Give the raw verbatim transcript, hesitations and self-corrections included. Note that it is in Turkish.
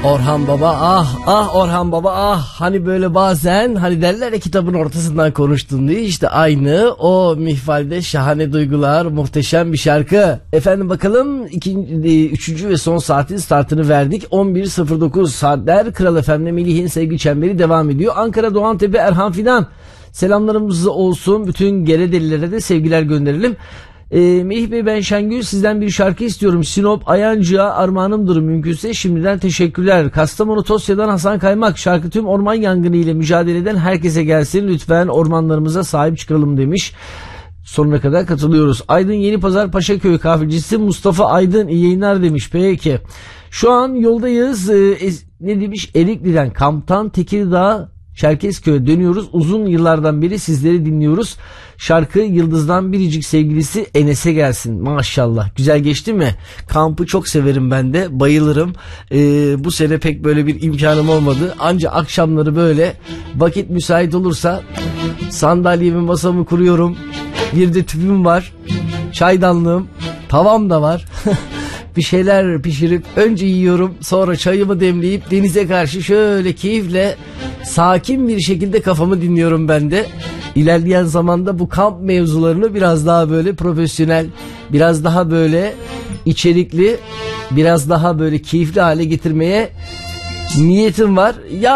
Orhan Baba, ah ah Orhan Baba, ah hani böyle bazen hani derler ya kitabın ortasından konuştun diye, işte aynı o mihvalde şahane duygular, muhteşem bir şarkı. Efendim bakalım ikinci, üçüncü ve son saatin startını verdik. on bir sıfır dokuz saatler Kral F M'de Melih'in sevgi çemberi devam ediyor. Ankara Doğantepe Erhan Fidan, selamlarımız olsun, bütün Geredelilere de sevgiler gönderelim. Ee, Melih Bey, ben Şengül, sizden bir şarkı istiyorum. Sinop Ayancı'ya armağanımdır mümkünse, şimdiden teşekkürler. Kastamonu Tosya'dan Hasan Kaymak, şarkı tüm orman yangını ile mücadele eden herkese gelsin, lütfen ormanlarımıza sahip çıkalım demiş. Sonuna kadar katılıyoruz. Aydın Yenipazar Paşaköy kahvecisi Mustafa Aydın, iyi yayınlar demiş. Peki şu an yoldayız. Ee, ne demiş, Erikli'den kamptan Tekirdağ Çerkezköy'e dönüyoruz. Uzun yıllardan beri sizleri dinliyoruz. Şarkı Yıldız'dan Biricik sevgilisi Enes'e gelsin. Maşallah. Güzel geçti mi? Kampı çok severim ben de. Bayılırım. Ee, bu sene pek böyle bir imkanım olmadı. Anca akşamları böyle vakit müsait olursa sandalyemi, masamı kuruyorum. Bir de tüpüm var. Çaydanlığım. Tavam da var. Bir şeyler pişirip önce yiyorum, sonra çayımı demleyip denize karşı şöyle keyifle sakin bir şekilde kafamı dinliyorum ben de. İlerleyen zamanda bu kamp mevzularını biraz daha böyle profesyonel, biraz daha böyle içerikli, biraz daha böyle keyifli hale getirmeye niyetim var. Ya